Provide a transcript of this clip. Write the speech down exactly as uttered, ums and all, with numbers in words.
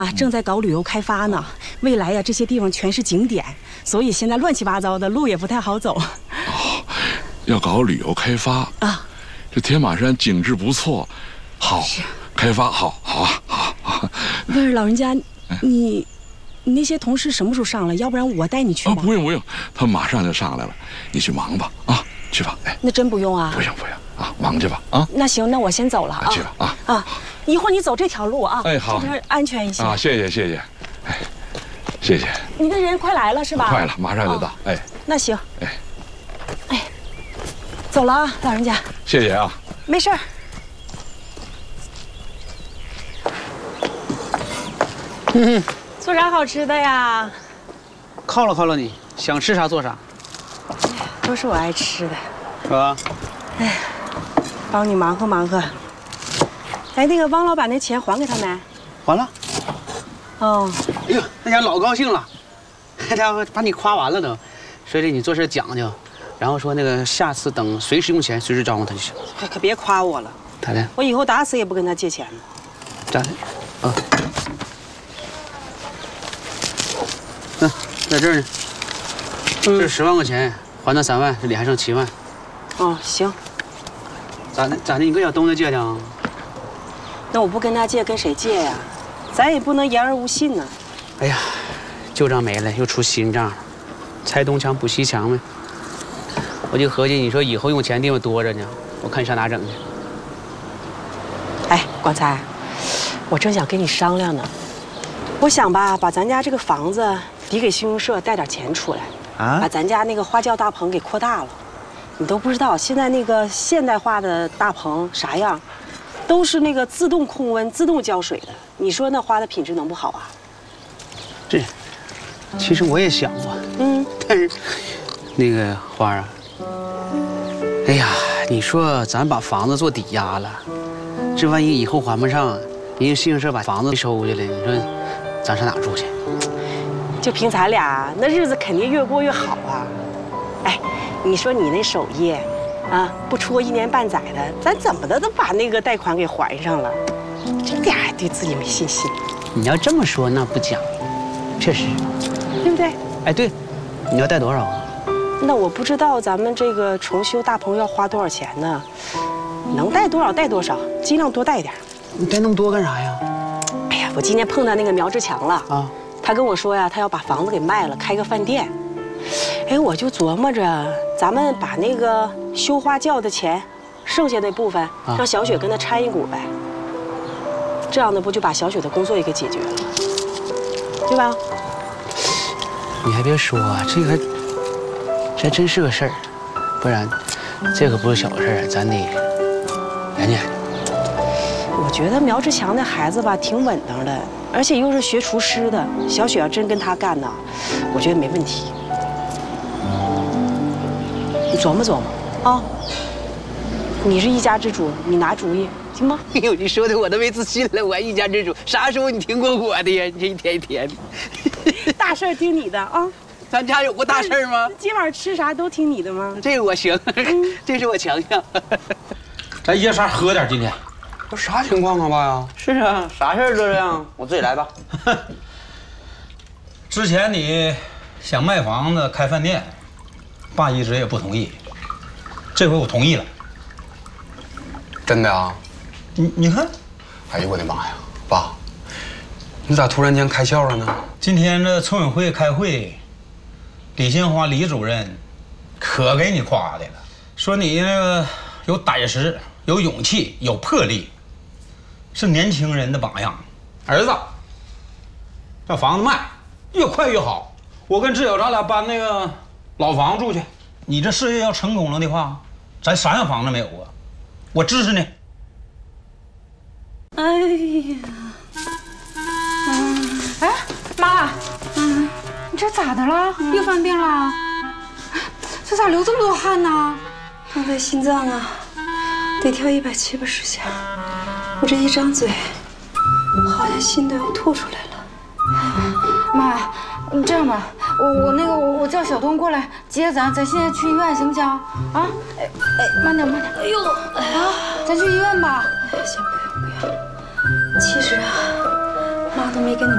啊，正在搞旅游开发呢。未来呀，这些地方全是景点，所以现在乱七八糟的，路也不太好走。 哦，要搞旅游开发啊， 这天马山景致不错，好，开发好，好啊，好啊。 不是老人家，你你那些同事什么时候上来？要不然我带你去吧。 啊，不用不用，他们马上就上来了，你去忙吧啊，去吧。哎， 那真不用啊？ 不用不用啊，忙去吧啊。 那行，那我先走了啊。 去吧啊啊。 一会儿你走这条路啊， 哎好， 这边安全一些啊，谢谢谢谢，哎，谢谢。 你的人快来了是吧？ 快了，马上就到。哦、哎， 那行。 哎， 哎，走了啊，老人家。 谢谢啊。 没事儿。 嗯， 做啥好吃的呀？ 犒劳犒劳你，想吃啥做啥。 都是我爱吃的。 是吧？ 哎，帮你忙活忙活。 哎，那个汪老板那钱还给他没？ 还了。 哦。 哎呦，那家老高兴了，那家伙把你夸完了都，说的你做事讲究，然后说那个下次等随时用钱随时招呼他就行。 可可别夸我了。 咋的？ 我以后打死也不跟他借钱了。 咋的？啊。嗯，在这儿呢。这是十万块钱，还他三万，这里还剩七万。 哦，行。 咋的？咋的？你跟小东家借的啊？ 那我不跟他借，跟谁借呀？咱也不能言而无信呢。 哎呀，旧账没了，又出新账了，拆东墙补西墙呗。我就合计，你说以后用钱地方多着呢，我看你上哪整去？ 哎，广才，我正想跟你商量呢。我想吧，把咱家这个房子抵给信用社，贷点钱出来，啊，把咱家那个花轿大棚给扩大了。你都不知道，现在那个现代化的大棚啥样？ 都是那个自动控温、自动浇水的，你说那花的品质能不好啊？ 这，其实我也想过，嗯，但是，那个花啊，哎呀，你说咱把房子做抵押了，这万一以后还不上，人家信用社把房子收去了，你说咱上哪住去？ 就凭咱俩，那日子肯定越过越好啊！哎，你说你那手艺。 啊，不出个一年半载的，咱怎么的都把那个贷款给还上了，这点还对自己没信心。 你要这么说，那不假，确实， 对不对？ 哎，对，你要贷多少啊？ 那我不知道咱们这个重修大棚要花多少钱呢？能贷多少贷多少，尽量多贷一点。 你贷那么多干啥呀？ 哎呀，我今天碰到那个苗志强了啊，他跟我说呀，他要把房子给卖了，开个饭店。 哎，我就琢磨着，咱们把那个修花轿的钱，剩下那部分让小雪跟他掺一股呗，这样的不就把小雪的工作也给解决了，对吧？ 你还别说，这个这还真是个事儿，不然这可不是小事儿，咱得研究研究。 我觉得苗志强那孩子吧，挺稳当的，而且又是学厨师的，小雪要真跟他干呢，我觉得没问题。 你琢磨琢磨啊！你是一家之主，你拿主意行吗？ 哎呦，你说的我都没自信了，我还一家之主，啥时候你听过我的呀？你这一天一天的， 大事儿听你的啊！ 咱家有过大事儿吗？ 今晚吃啥都听你的吗？ 这个我行，这是我强项。 咱爷仨喝点，今天。 这啥情况啊，爸呀？是啊，啥事儿都这样，我自己来吧。 之前你想卖房子开饭店。 爸一直也不同意，这回我同意了。 真的啊？ 你你看， 哎呦我的妈呀，爸，你咋突然间开窍了呢？ 今天这村委会开会，李新华李主任可给你夸的了，说你那个有胆识、有勇气、有魄力，是年轻人的榜样。儿子，这房子卖越快越好。我跟志友咱俩搬那个。 老房住去，你这事业要成功了的话，咱啥样房子没有啊？我支持你。 哎呀，嗯，哎，妈，嗯，你这咋的了？又犯病了？这咋流这么多汗呢？ 我的心脏啊，得跳一百七八十下，我这一张嘴，好像心都要吐出来了。 妈，你这样吧。 我我那个我我叫小东过来接咱，咱现在去医院行不行？啊，哎哎，慢点慢点。哎呦，哎呀，咱去医院吧。 先不用不用，其实啊，妈都没跟你。